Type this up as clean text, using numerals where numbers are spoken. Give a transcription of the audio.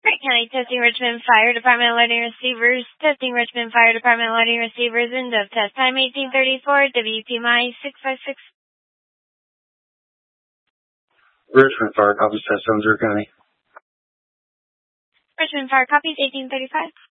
Wright County testing Richmond Fire Department loading receivers. Testing Richmond Fire Department loading receivers. End of test time 1834. WPMI 656. Richmond Fire copies test 70 County. Richmond Fire copies 1835.